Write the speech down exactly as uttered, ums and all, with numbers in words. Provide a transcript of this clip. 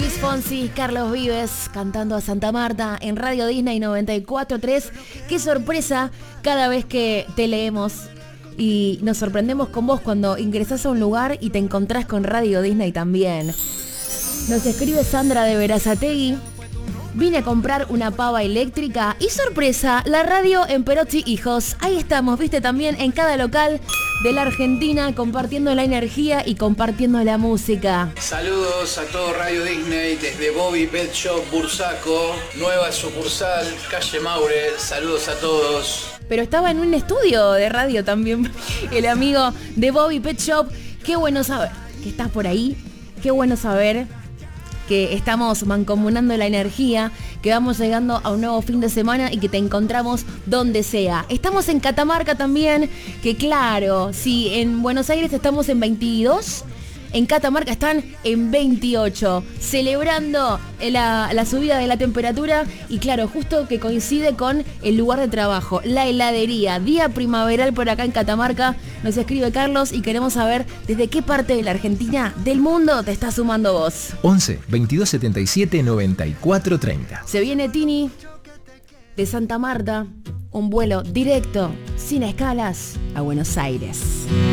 Luis Fonsi, Carlos Vives, cantando a Santa Marta en Radio Disney noventa y cuatro punto tres. Qué sorpresa cada vez que te leemos y nos sorprendemos con vos cuando ingresás a un lugar y te encontrás con Radio Disney también. Nos escribe Sandra de Berazategui. Vine a comprar una pava eléctrica y sorpresa, la radio en Perotti Hijos. Ahí estamos, viste, también en cada local de la Argentina, compartiendo la energía y compartiendo la música. Saludos a todo Radio Disney desde Bobby Pet Shop Bursaco, nueva sucursal, calle Maure. Saludos a todos. Pero estaba en un estudio de radio también, el amigo de Bobby Pet Shop. Qué bueno saber que estás por ahí, qué bueno saber que estamos mancomunando la energía, que vamos llegando a un nuevo fin de semana y que te encontramos donde sea. Estamos en Catamarca también, que claro, si en Buenos Aires estamos en veintidós, en Catamarca están en veintiocho, celebrando la, la subida de la temperatura y claro, justo que coincide con el lugar de trabajo, la heladería, día primaveral por acá en Catamarca. Nos escribe Carlos y queremos saber desde qué parte de la Argentina, del mundo, te estás sumando vos. once, veintidós setenta y siete, noventa y cuatro treinta. Se viene Tini de Santa Marta, un vuelo directo, sin escalas, a Buenos Aires.